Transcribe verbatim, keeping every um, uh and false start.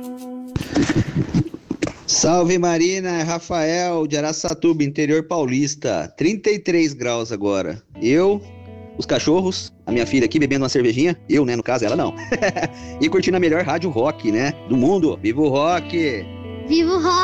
Salve Marina, é Rafael de Araçatuba, interior paulista. trinta e três graus agora. Eu, os cachorros, a minha filha aqui bebendo uma cervejinha. Eu, né, no caso, ela não. E curtindo a melhor rádio rock, né, do mundo. Viva o rock! Viva o rock!